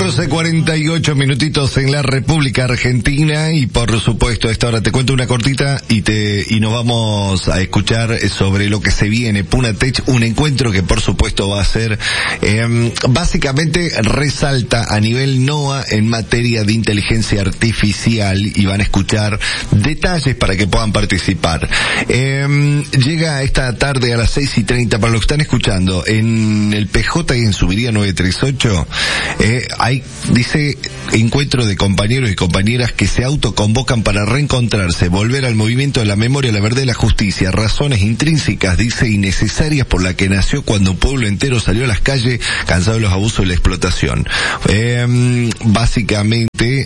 14:48 minutitos en la República Argentina, y por supuesto a esta hora te cuento una cortita y nos vamos a escuchar sobre lo que se viene. Punatech, un encuentro que por supuesto va a ser, básicamente resalta a nivel NOA en materia de inteligencia artificial, y van a escuchar detalles para que puedan participar. Llega esta tarde a las 6:30, para los que están escuchando, en el PJ y en Subiría 938, hay, dice, encuentro de compañeros y compañeras que se autoconvocan para reencontrarse, volver al movimiento de la memoria, la verdad y la justicia, razones intrínsecas, dice, y necesarias por la que nació cuando un pueblo entero salió a las calles cansado de los abusos y la explotación. Básicamente,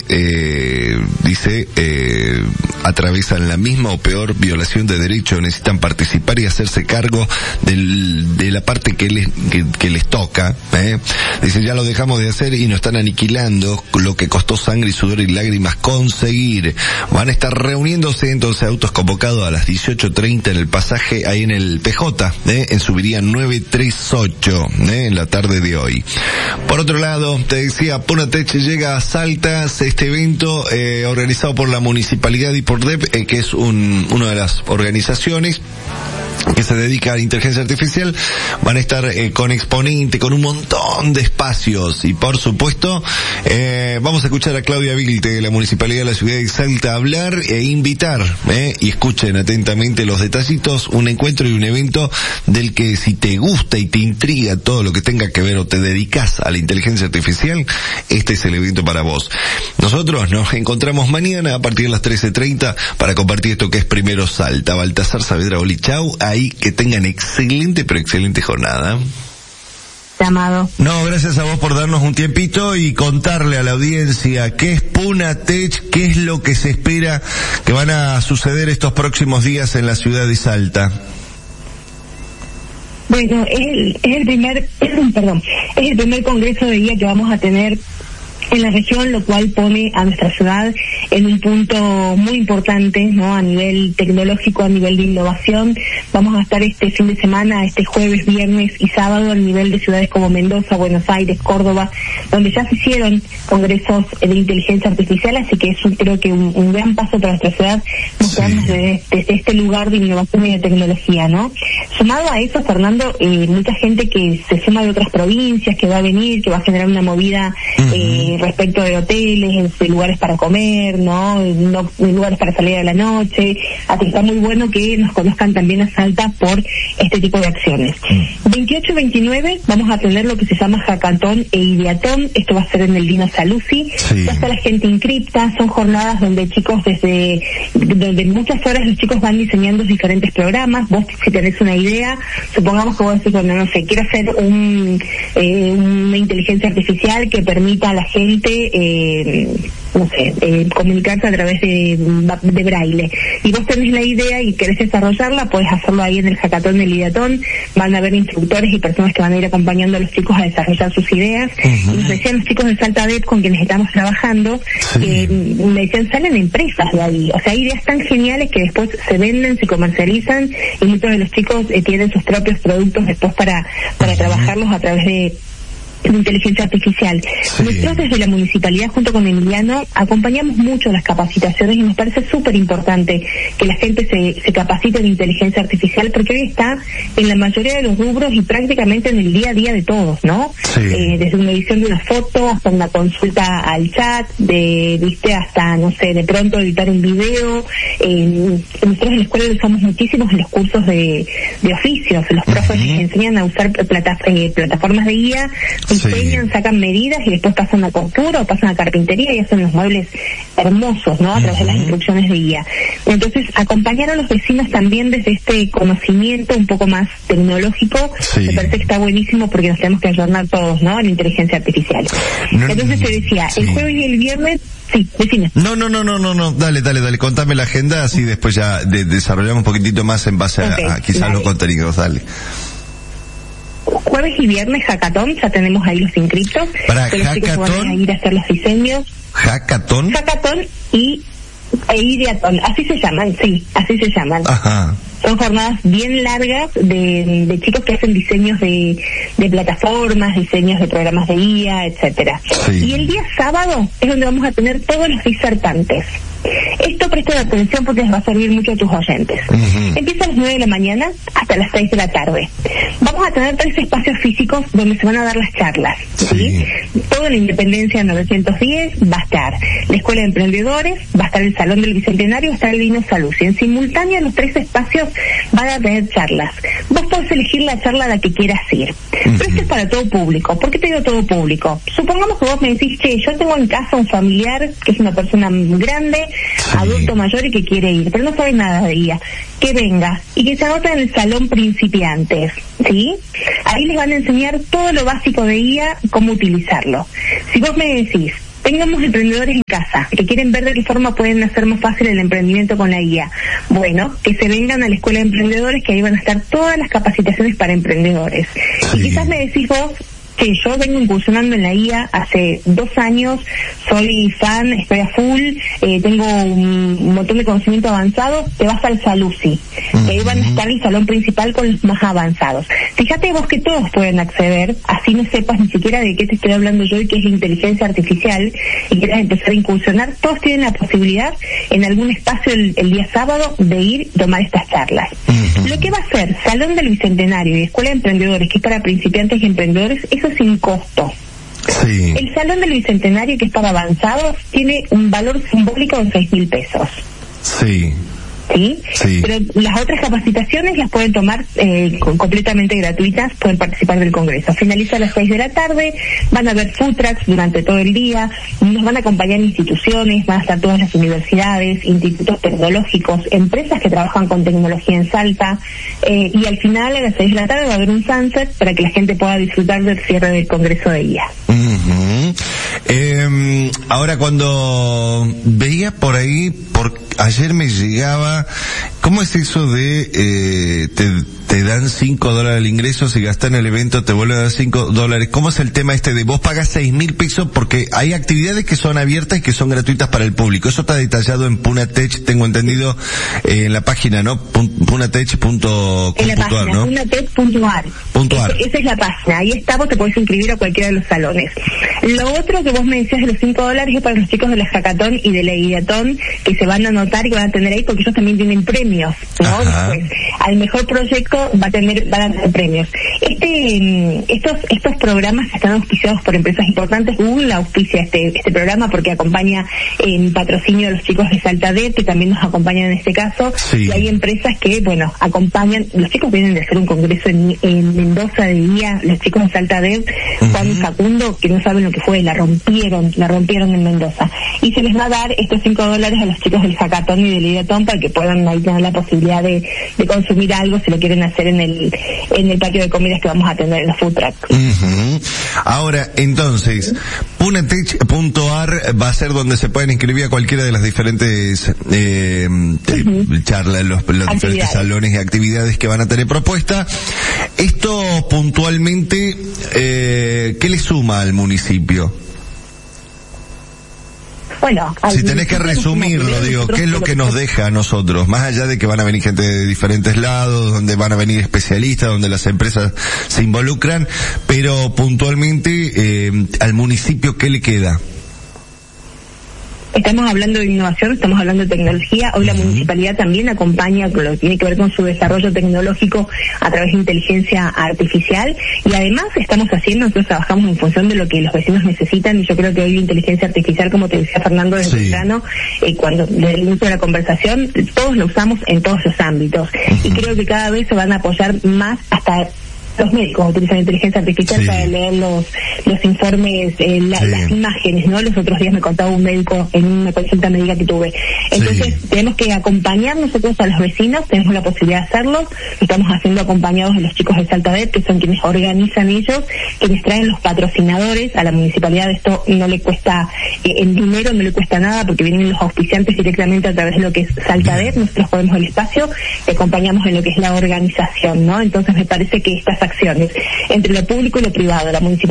dice, atraviesan la misma o peor violación de derechos, necesitan participar y hacerse cargo de la parte que les toca. Dice, ya lo dejamos de hacer y nos están aniquilando, lo que costó sangre y sudor y lágrimas conseguir. Van a estar reuniéndose entonces autos convocados a las 18:30 en el pasaje, ahí en el PJ, en Subiría 938, en la tarde de hoy. Por otro lado, te decía, Punatech llega a Salta, este evento organizado por la Municipalidad y por DEP, que es una de las organizaciones que se dedica a la inteligencia artificial. Van a estar con exponente, con un montón de espacios, y por supuesto vamos a escuchar a Claudia Vilte de la Municipalidad de la Ciudad de Salta hablar e invitar, y escuchen atentamente los detallitos, un encuentro y un evento del que, si te gusta y te intriga todo lo que tenga que ver o te dedicas a la inteligencia artificial, este es el evento para vos. Nosotros nos encontramos mañana a partir de las 13:30 para compartir esto que es Primero Salta. Baltasar Saavedra, Oli, chau. Ahí, que tengan excelente, pero excelente jornada. Amado. No, gracias a vos por darnos un tiempito y contarle a la audiencia qué es Punatech, qué es lo que se espera que van a suceder estos próximos días en la ciudad de Salta. Bueno, es el primer congreso de guía que vamos a tener en la región, lo cual pone a nuestra ciudad en un punto muy importante, ¿no? A nivel tecnológico, a nivel de innovación. Vamos a estar este fin de semana, este jueves, viernes y sábado, al nivel de ciudades como Mendoza, Buenos Aires, Córdoba, donde ya se hicieron congresos de inteligencia artificial, así que es creo que un gran paso para nuestra ciudad, mostrarnos desde este lugar de innovación y de tecnología, ¿no? Sumado a eso, Fernando, mucha gente que se suma de otras provincias, que va a venir, que va a generar una movida respecto de hoteles, de lugares para comer, ¿no? De lugares para salir a la noche. Así que está muy bueno que nos conozcan también a Salta por este tipo de acciones. 28 y 29 vamos a tener lo que se llama Hackathon e Ideatón. Esto va a ser en el Dino Saluzzi. Ya está la gente inscripta. Son jornadas donde donde muchas horas los chicos van diseñando diferentes programas. Vos, si tenés una idea, supongamos que vos decís, bueno, no sé, quiero hacer una inteligencia artificial que permita a la gente comunicarse a través de braille, y vos tenés la idea y querés desarrollarla, podés hacerlo ahí en el Hackathon del Ideatón. Van a haber instructores y personas que van a ir acompañando a los chicos a desarrollar sus ideas. Y nos decían los chicos de Salta DEP, con quienes estamos trabajando, que me decían, salen empresas de ahí, o sea, hay ideas tan geniales que después se venden, se comercializan, y muchos de los chicos tienen sus propios productos después para trabajarlos a través de inteligencia artificial. Nosotros desde la municipalidad, junto con Emiliano, acompañamos mucho las capacitaciones, y nos parece súper importante que la gente se capacite en inteligencia artificial, porque hoy está en la mayoría de los rubros y prácticamente en el día a día de todos, ¿no? Desde una edición de una foto hasta una consulta al chat, hasta, no sé, de pronto editar un video. Nosotros en la escuela lo usamos muchísimo en los cursos de oficios. Los profes les enseñan a usar plataformas de guía, diseñan, sacan medidas y después pasan a costura o pasan a carpintería y hacen los muebles hermosos, ¿no? A través de las instrucciones de guía. Entonces, acompañar a los vecinos también desde este conocimiento un poco más tecnológico, me parece que está buenísimo, porque nos tenemos que ayornar todos, ¿no? A la inteligencia artificial. Entonces te decía, el jueves y el viernes, decime. No, dale, contame la agenda, así después ya desarrollamos un poquitito más en base a quizás los contenidos, dale. Jueves y viernes Hackathon, ya tenemos ahí los inscriptos. Para los chicos que van a ir a hacer los diseños. Hackathon e Ideatón, así se llaman, así se llaman. Ajá. Son jornadas bien largas de chicos que hacen diseños de plataformas, diseños de programas de guía, etcétera. Sí. Y el día sábado es donde vamos a tener todos los disertantes. Esto presten atención porque les va a servir mucho a tus oyentes. Empieza a las 9 de la mañana hasta las 6 de la tarde. Vamos a tener 3 espacios físicos donde se van a dar las charlas. ¿Sí? Todo en la Independencia 910 va a estar la Escuela de Emprendedores, va a estar el Salón del Bicentenario, va a estar el Vino Salud. Y en simultáneo los 3 espacios van a tener charlas. Vos podés elegir la charla a la que quieras ir. Pero esto es para todo público. ¿Por qué te digo todo público? Supongamos que vos me decís, che, yo tengo en casa un familiar que es una persona grande, adulto mayor y que quiere ir, pero no sabe nada de guía, que venga y que se anote en el salón principiantes, ¿sí? Ahí les van a enseñar todo lo básico de guía, cómo utilizarlo. Si vos me decís, tengamos emprendedores en casa que quieren ver de qué forma pueden hacer más fácil el emprendimiento con la guía, bueno, que se vengan a la Escuela de Emprendedores, que ahí van a estar todas las capacitaciones para emprendedores. Y quizás me decís vos, que yo vengo incursionando en la guía hace 2 años, soy fan, estoy a full, tengo un montón de conocimiento avanzado, te vas al Salusi, que ahí van a estar el salón principal con los más avanzados. Fíjate vos que todos pueden acceder, así no sepas ni siquiera de qué te estoy hablando yo y qué es la inteligencia artificial, y quieras empezar a incursionar, todos tienen la posibilidad en algún espacio el día sábado de ir y tomar estas charlas. Lo que va a ser Salón del Bicentenario y Escuela de Emprendedores, que es para principiantes y emprendedores, eso sin costo. Sí. El Salón del Bicentenario, que es para avanzados, tiene un valor simbólico de 6.000 pesos. Sí. ¿Sí? Sí. Pero las otras capacitaciones las pueden tomar completamente gratuitas, pueden participar del congreso. Finaliza a las 6 de la tarde, van a haber food trucks durante todo el día, nos van a acompañar instituciones, van a estar todas las universidades, institutos tecnológicos, empresas que trabajan con tecnología en Salta, y al final a las 6 de la tarde va a haber un sunset para que la gente pueda disfrutar del cierre del congreso de guía. Ahora, cuando veía por ahí, ayer me llegaba, ¿cómo es eso de te dan $5 el ingreso, si gastas en el evento te vuelven a dar $5? ¿Cómo es el tema este de vos pagas 6.000 pesos? Porque hay actividades que son abiertas y que son gratuitas para el público. Eso está detallado en Punatech, tengo entendido, en la página, ¿no? punatech.com.ar, en la página, ¿no? punatech.ar. Esa es la página. Ahí está, vos te podés inscribir a cualquiera de los salones. Lo otro que vos me decías de los $5 es para los chicos de la Hackathon y de la Guiatón, que se van a anotar y que van a tener ahí, porque ellos también tienen premios, ¿no? Después, al mejor proyecto van a tener premios. Estos programas están auspiciados por empresas importantes. Google auspicia este programa porque acompaña en patrocinio a los chicos de Saltadet, que también nos acompañan en este caso. Sí. Y hay empresas que, bueno, acompañan. Los chicos vienen de hacer un congreso en Mendoza de guía, los chicos de Saltadet, Juan y Facundo, que no saben lo que fue, la rompieron en Mendoza. Y se les va a dar estos $5 a los chicos del Hackathon y del Ideatón para que puedan ahí tener la posibilidad de consumir algo si lo quieren hacer en el patio de comidas que vamos a tener en los food trucks. Ahora, entonces, punatech.ar va a ser donde se pueden inscribir a cualquiera de las diferentes charlas, los diferentes salones y actividades que van a tener propuesta. Esto puntualmente, ¿qué le suma al municipio? Bueno, si tenés que resumirlo, digo, ¿qué es lo que nos deja a nosotros? Más allá de que van a venir gente de diferentes lados, donde van a venir especialistas, donde las empresas se involucran, pero puntualmente, al municipio, ¿qué le queda? Estamos hablando de innovación, estamos hablando de tecnología. Hoy la municipalidad también acompaña con lo que tiene que ver con su desarrollo tecnológico a través de inteligencia artificial, y además nosotros trabajamos en función de lo que los vecinos necesitan, y yo creo que hoy la inteligencia artificial, como te decía Fernando desde temprano, desde el inicio de la conversación, todos lo usamos en todos los ámbitos, y creo que cada vez se van a apoyar más, hasta los médicos utilizan inteligencia artificial para leer los informes, las imágenes, ¿no? Los otros días me contaba un médico en una consulta médica que tuve. Entonces, tenemos que acompañar nosotros a los vecinos, tenemos la posibilidad de hacerlo, lo estamos haciendo acompañados de los chicos de Saltadet, que son quienes organizan ellos, quienes traen los patrocinadores. A la municipalidad esto no le cuesta, el dinero no le cuesta nada, porque vienen los auspiciantes directamente a través de lo que es Saltadet, nosotros ponemos el espacio, y acompañamos en lo que es la organización, ¿no? Entonces me parece que estas acciones entre lo público y lo privado, la municipalidad puede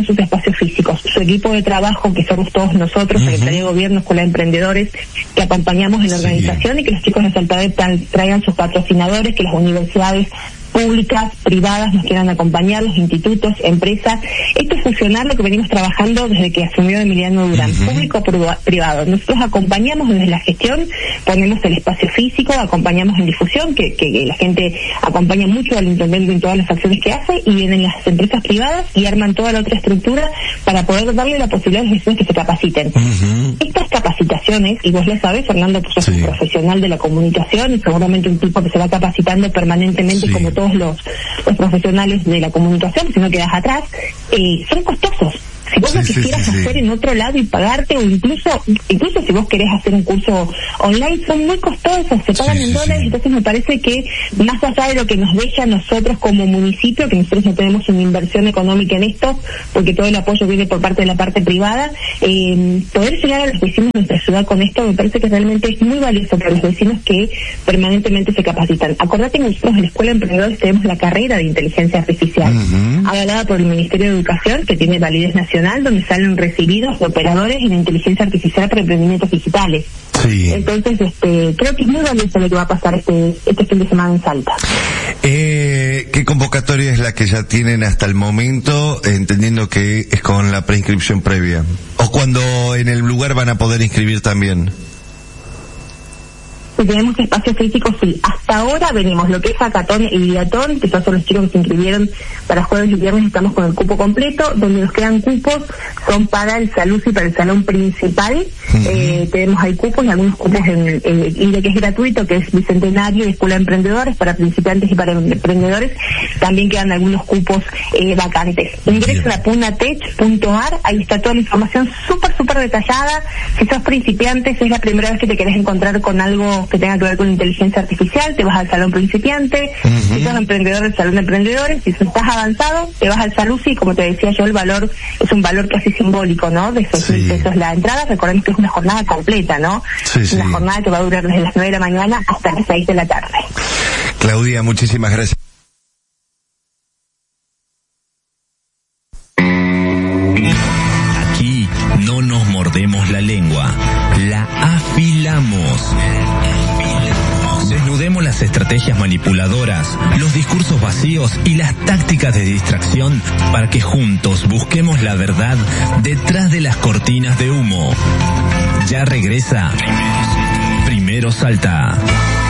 en sus espacios físicos. Su equipo de trabajo, que somos todos nosotros, Secretaría de Gobierno, Escuela de Emprendedores, que acompañamos en la organización, y que los chicos de Salta B traigan sus patrocinadores, que las universidades públicas, privadas nos quieran acompañar, los institutos, empresas. Esto es fusionar lo que venimos trabajando desde que asumió Emiliano Durán, público-privado. Nosotros acompañamos desde la gestión, ponemos el espacio físico, acompañamos en difusión, que la gente acompaña mucho al intendente en todas las acciones que hace, y vienen las empresas privadas y arman toda la otra estructura para poder darle la posibilidad a los vecinos que se capaciten. Estas capacitaciones, y vos ya sabés, Fernando, que sos un profesional de la comunicación y seguramente un tipo que se va capacitando permanentemente como todos los profesionales de la comunicación, si no quedas atrás, son costosos. Si vos lo quisieras hacer en otro lado y pagarte, o incluso si vos querés hacer un curso online, son muy costosos, se pagan en dólares. Entonces me parece que más allá de lo que nos deja a nosotros como municipio, que nosotros no tenemos una inversión económica en esto, porque todo el apoyo viene por parte de la parte privada, poder llegar a los vecinos de nuestra ciudad con esto me parece que realmente es muy valioso para los vecinos que permanentemente se capacitan. Acordate que nosotros en la Escuela de Emprendedores tenemos la carrera de Inteligencia Artificial, avalada por el Ministerio de Educación, que tiene validez nacional, donde salen recibidos de operadores en inteligencia artificial para emprendimientos digitales. Entonces, creo que es muy valioso lo que va a pasar este fin de semana en Salta. ¿Qué convocatoria es la que ya tienen hasta el momento, entendiendo que es con la preinscripción previa? ¿O cuando en el lugar van a poder inscribir también? Si tenemos espacio físico, sí. Hasta ahora venimos lo que es hackathon y biatón, que son los chicos que se inscribieron para jueves y viernes, estamos con el cupo completo. Donde nos quedan cupos son para el Salud y para el salón principal. Tenemos ahí cupos, y algunos cupos en IDE, que es gratuito, que es Bicentenario y Escuela de Emprendedores, para principiantes y para emprendedores. También quedan algunos cupos vacantes. Ingresa a punatech.ar, ahí está toda la información súper detallada. Si sos principiante, si es la primera vez que te querés encontrar con algo que tenga que ver con inteligencia artificial, te vas al salón principiante. Si sos emprendedor, el salón de emprendedores. Si estás avanzado, te vas al Salusi. Como te decía yo, el valor es un valor casi simbólico, ¿no? De esos 1.000 pesos la entrada. Recordemos que es una jornada completa, ¿no? Una jornada que va a durar desde las 9 de la mañana hasta las 6 de la tarde. Claudia, muchísimas gracias. Aquí no nos mordemos la lengua, la afilamos. Desnudemos las estrategias manipuladoras, los discursos vacíos y las tácticas de distracción para que juntos busquemos la verdad detrás de las cortinas de humo. Ya regresa Primero Salta.